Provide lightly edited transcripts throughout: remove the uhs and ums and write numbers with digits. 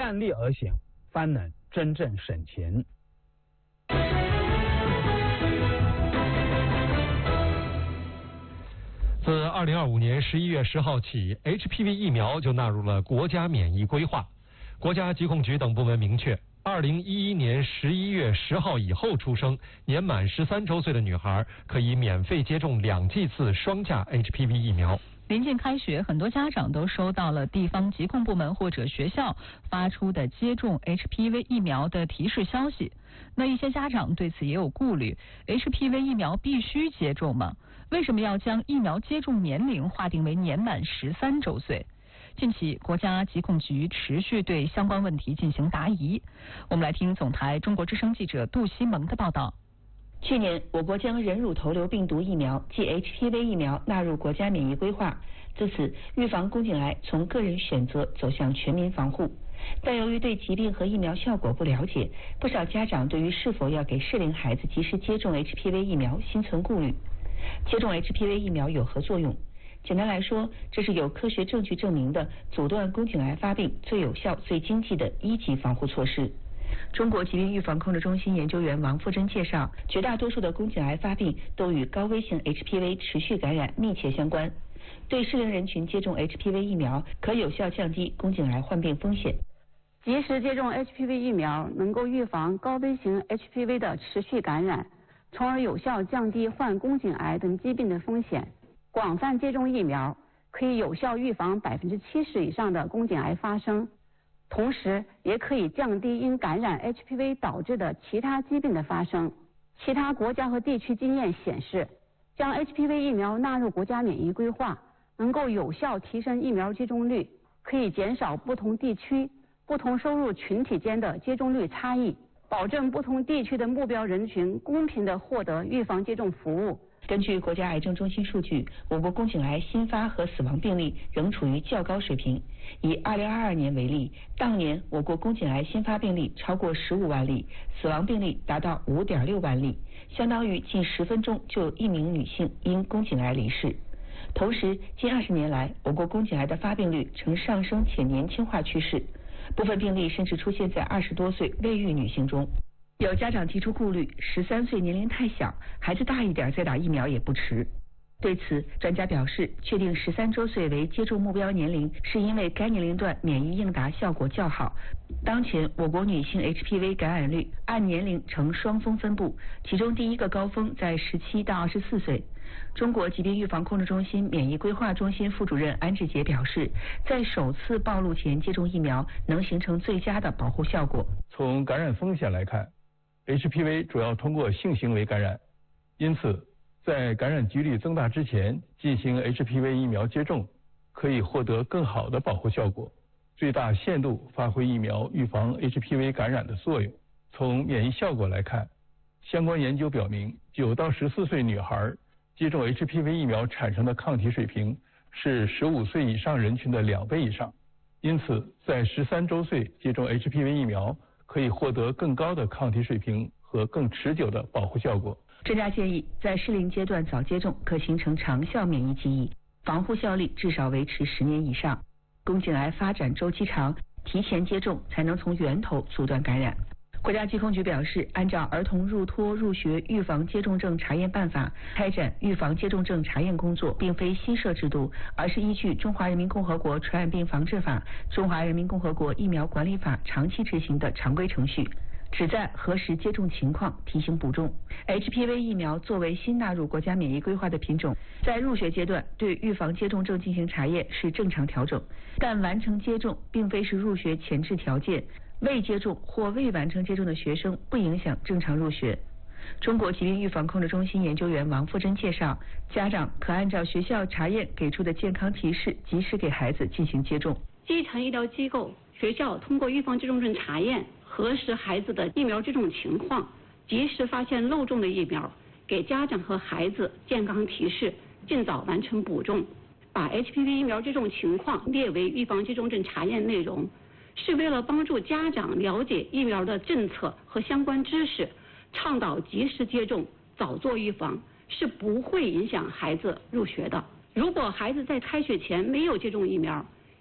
量力而行，方能真正省钱。 自2025年11月10号起 ，HPV 疫苗就纳入了国家免疫规划。国家疾控局等部门明确，2011年11月10号以后出生、年满13周岁的女孩，可以免费接种2剂次双价 HPV 疫苗。 临近开学，很多家长都收到了地方疾控部门或者学校发出的接种 HPV 疫苗的提示消息。那一些家长对此也有顾虑 ，HPV 疫苗必须接种吗？为什么要将疫苗接种年龄划定为年满13周岁？近期，国家疾控局持续对相关问题进行答疑。我们来听总台中国之声记者杜西蒙的报道。 去年，我国将人乳头瘤病毒疫苗即 HPV 疫苗纳入国家免疫规划，自此预防宫颈癌从个人选择走向全民防护。但由于对疾病和疫苗效果不了解，不少家长对于是否要给适龄孩子及时接种 HPV 疫苗心存顾虑。接种 HPV 疫苗有何作用？简单来说，这是有科学证据证明的阻断宫颈癌发病最有效、最经济的1级防护措施。中国疾病预防控制中心研究员王富珍介绍，绝大多数的宫颈癌发病都与高危型 HPV 持续感染密切相关。对适龄人群接种 HPV 疫苗，可有效降低宫颈癌患病风险。 及时接种 HPV 疫苗能够预防高危型 HPV 的持续感染，从而有效降低患宫颈癌等疾病的风险。广泛接种疫苗可以有效预防70%以上的宫颈癌发生，同时也可以降低因感染 HPV 导致的其他疾病的发生。其他国家和地区经验显示，将 HPV 疫苗纳入国家免疫规划，能够有效提升疫苗接种率，可以减少不同地区、不同收入群体间的接种率差异，保证不同地区的目标人群公平地获得预防接种服务。 根据国家癌症中心数据，我国宫颈癌新发和死亡病例仍处于较高水平。以2022年为例，当年我国宫颈癌新发病例超过15万例，死亡病例达到5.6万例，相当于近10分钟就有1名女性因宫颈癌离世。同时，近20年来，我国宫颈癌的发病率呈上升且年轻化趋势，部分病例甚至出现在20多岁未育女性中。有家长提出顾虑，13岁年龄太小，孩子大一点再打疫苗也不迟。对此，专家表示，确定13周岁为接种目标年龄，是因为该年龄段免疫应答效果较好。当前我国女性 HPV 感染率按年龄呈双峰分布，其中第一个高峰在17到24岁。中国疾病预防控制中心免疫规划中心副主任安志杰表示，在首次暴露前接种疫苗能形成最佳的保护效果。 从感染风险来看，HPV 主要通过性行为感染，因此在感染几率增大之前进行 HPV 疫苗接种，可以获得更好的保护效果，最大限度发挥疫苗预防 HPV 感染的作用。从免疫效果来看，相关研究表明，9到14岁女孩接种 HPV 疫苗产生的抗体水平是15岁以上人群的2倍以上，因此在13周岁接种 HPV 疫苗可以获得更高的抗体水平和更持久的保护效果。 专家建议，在适龄阶段早接种可形成长效免疫记忆，防护效力至少维持10年以上。宫颈癌发展周期长，提前接种才能从源头阻断感染。国家疾控局表示，按照儿童入托入学预防接种证查验办法开展预防接种证查验工作，并非新设制度，而是依据《中华人民共和国传染病防治法》《中华人民共和国疫苗管理法》长期执行的常规程序，旨在核实接种情况，提醒补种。HPV 疫苗作为新纳入国家免疫规划的品种，在入学阶段对预防接种证进行查验是正常调整，但完成接种并非是入学前置条件，未接种或未完成接种的学生不影响正常入学。中国疾病预防控制中心研究员王富珍介绍，家长可按照学校查验给出的健康提示，及时给孩子进行接种。 基层医疗机构、学校通过预防接种证查验，核实孩子的疫苗接种情况，及时发现漏种的疫苗，给家长和孩子健康提示，尽早完成补种。把 HPV 疫苗接种情况列为预防接种证查验内容，是为了帮助家长了解疫苗的政策和相关知识，倡导及时接种，早做预防，是不会影响孩子入学的。如果孩子在开学前没有接种疫苗，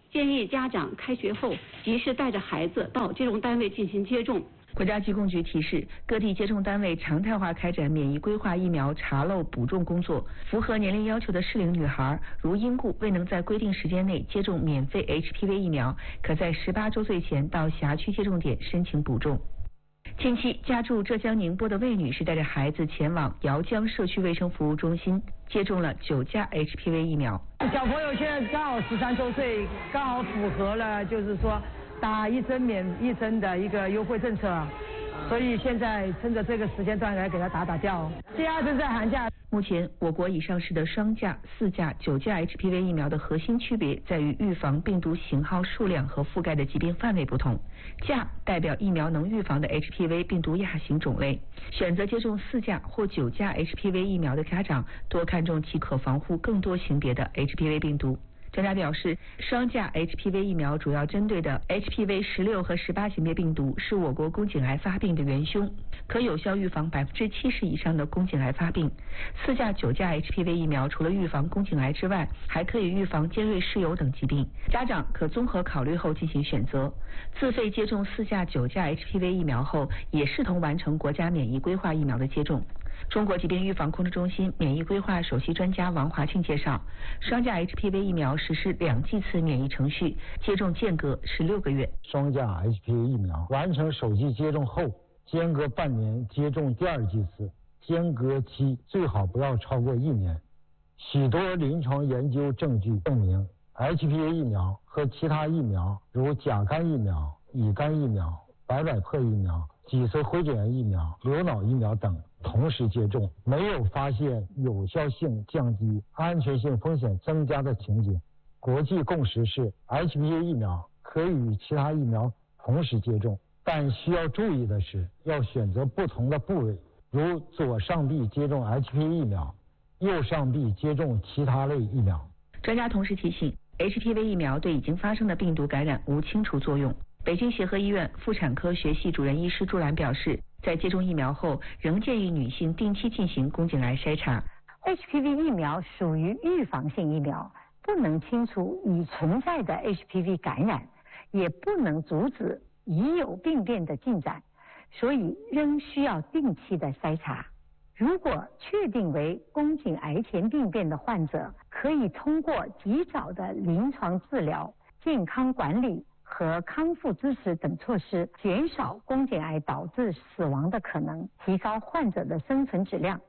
建议家长开学后及时带着孩子到接种单位进行接种。 国家疾控局提示，各地接种单位常态化开展免疫规划疫苗查漏补种工作。符合年龄要求的适龄女孩，如因故未能在规定时间内接种免费 HPV 疫苗，可在18周岁前到辖区接种点申请补种。近期，家住浙江宁波的魏女士带着孩子前往姚江社区卫生服务中心接种了9价 HPV 疫苗。 小朋友现在刚好13周岁，刚好符合了就是说打1针免1针的一个优惠政策，所以现在趁着这个时间段来给他打掉。第2针在寒假。 目前，我国已上市的双价、4价、9价 HPV 疫苗的核心区别在于预防病毒型号数量和覆盖的疾病范围不同。价代表疫苗能预防的 HPV 病毒亚型种类。选择接种4价或9价 HPV 疫苗的家长多看重其可防护更多型别的 HPV 病毒。专家表示，双价 HPV 疫苗主要针对的 HPV 16和18型别病毒是我国宫颈癌发病的元凶，可有效预防70%以上的宫颈癌发病。4价、9价 HPV 疫苗除了预防宫颈癌之外，还可以预防尖锐湿疣等疾病。家长可综合考虑后进行选择。自费接种4价、9价 HPV 疫苗后，也视同完成国家免疫规划疫苗的接种。中国疾病预防控制中心免疫规划首席专家王华庆介绍，双价 HPV 疫苗实施2剂次免疫程序，接种间隔是6个月。 双价 HPV 疫苗完成首剂接种后，间隔半年接种第2剂次，间隔期最好不要超过1年。许多临床研究证据证明， HPV 疫苗和其他疫苗如甲肝疫苗、乙肝疫苗、白百破疫苗、脊髓灰质炎疫苗、流脑疫苗等同时接种，没有发现有效性降低、安全性风险增加的情景。国际共识是 HPV 疫苗可以与其他疫苗同时接种，但需要注意的是要选择不同的部位，如左上臂接种 HPV 疫苗，右上臂接种其他类疫苗。 专家同时提醒， HPV 疫苗对已经发生的病毒感染无清除作用。北京协和医院妇产科学系主任医师朱兰表示，在接种疫苗后，仍建议女性定期进行宫颈癌筛查。 HPV 疫苗属于预防性疫苗，不能清除已存在的 HPV 感染，也不能阻止已有病变的进展，所以仍需要定期的筛查。如果确定为宫颈癌前病变的患者，可以通过及早的临床治疗、健康管理和康复支持等措施，减少宫颈癌导致死亡的可能，提高患者的生存质量。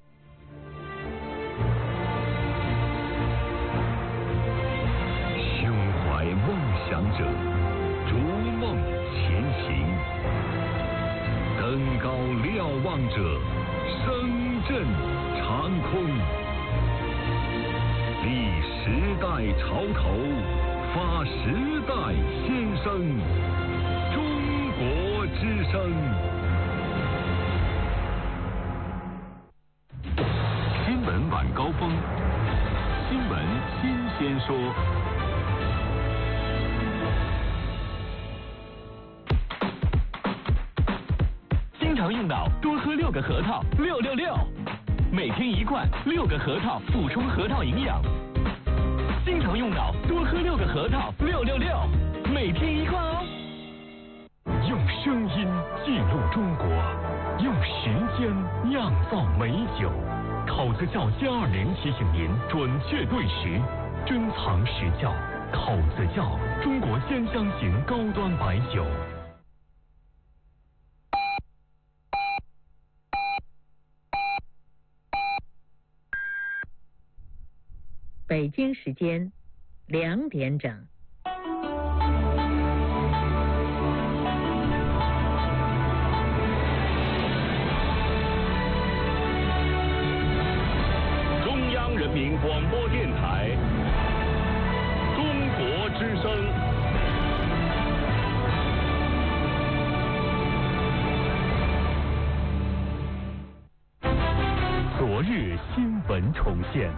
胸怀梦想者，逐梦前行；登高瞭望者，声震长空。立时代潮头，发时代先声，中国之声。新闻晚高峰，新闻新鲜说。经常用脑，多喝6个核桃，666，每天1罐，6个核桃，补充核桃营养。经常用脑，多喝6个核桃，666，每天1罐哦。用声音记录中国，用时间酿造美酒。考子窖+20提醒您准确对时，珍藏实窖。考子窖，中国鲜香型高端白酒。 北京时间2点整。 中央人民广播电台，中国之声。昨日新闻重现。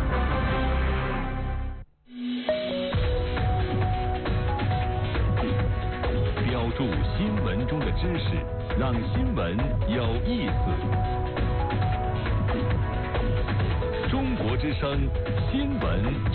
标注新闻中的知识，让新闻有意思。中国之声新闻